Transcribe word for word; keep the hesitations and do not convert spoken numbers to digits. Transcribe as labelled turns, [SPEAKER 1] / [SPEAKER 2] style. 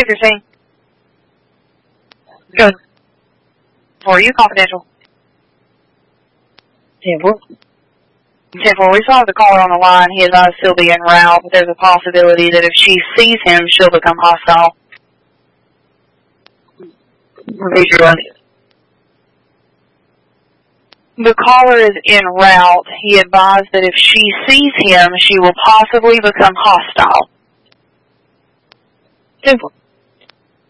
[SPEAKER 1] if you're saying. Good. For you, confidential.
[SPEAKER 2] ten four.
[SPEAKER 1] ten four, we saw the caller on the line. He advised Sylvia en route, but there's a possibility that if she sees him, she'll become hostile.
[SPEAKER 2] Repeat your one.
[SPEAKER 1] The caller is en route. He advised that if she sees him, she will possibly become hostile.
[SPEAKER 2] ten four.